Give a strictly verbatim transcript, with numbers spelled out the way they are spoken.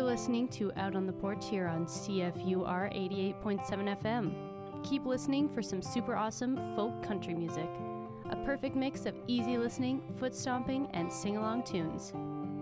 listening to Out on the Porch here on C F U R eighty-eight point seven F M. Keep listening for some super awesome folk country music. A perfect mix of easy listening, foot stomping, and sing-along tunes.